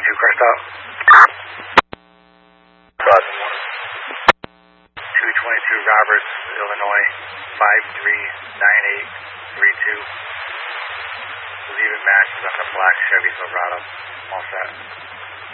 car stop. 222 Roberts, Illinois, 539832. Believe it matches on a black Chevy Silverado. All set.